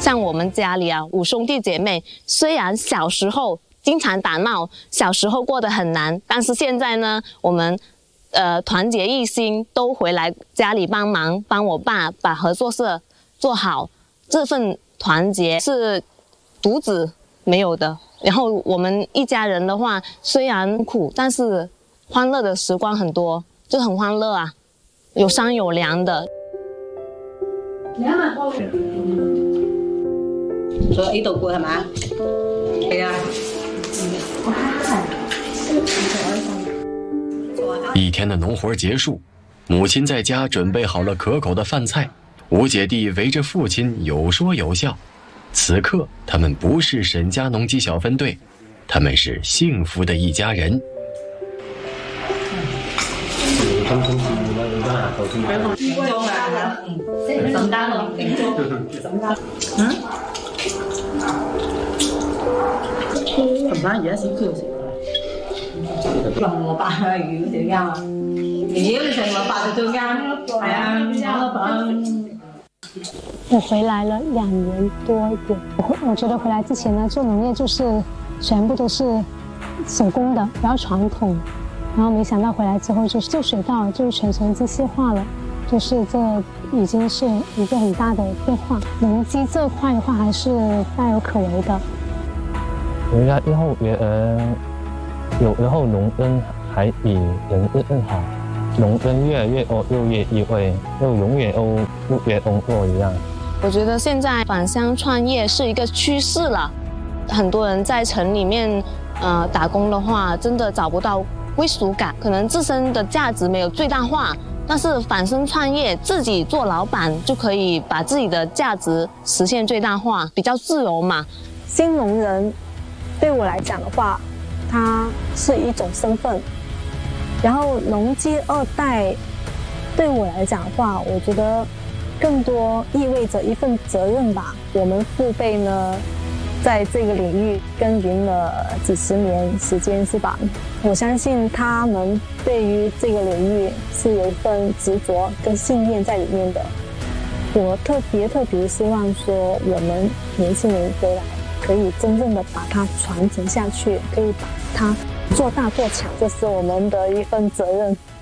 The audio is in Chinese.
像我们家里啊，5兄弟姐妹，虽然小时候经常打闹，小时候过得很难，但是现在呢，我们团结一心，都回来家里帮忙，帮我爸把合作社做好。这份团结是独子没有的。然后我们一家人的话，虽然苦，但是欢乐的时光很多，就很欢乐啊，有商有量的。 所以呢度過係嘛？係啊。 一天的农活结束，母亲在家准备好了可口的饭菜，五姐弟围着父亲有说有笑。此刻，他们不是沈家农机小分队，他们是幸福的一家人。 同翻而家先叫食。用我爸嘅魚最啱啊！爺爺你食我爸就最啱，係啊，啱老闆。 我回来了2年多一点，我觉得回来之前呢，做农业就是全部都是手工的，比较传统。然后没想到回来之后就水稻就全程机械化了，就是这已经是一个很大的变化。农机这块的话还是大有可为的。 回来以后也有时候农耕还比人更好，农耕越来越多，又越优惠，又永远都不别工作一样。 我觉得现在返乡创业是一个趋势了，很多人在城里面打工的话，真的找不到归属感，可能自身的价值没有最大化，但是返乡创业，自己做老板就可以把自己的价值实现最大化，比较自由嘛。 新农人对我来讲的话，它是一种身份，然后农机2代对我来讲的话，我觉得更多意味着一份责任吧。我们父辈呢，在这个领域耕耘了几十年时间，是吧？我相信他们对于这个领域是有一份执着跟信念在里面的。我特别希望说，我们年轻人回来可以真正的把它传承下去，可以把它做大做强，这是我们的一份责任。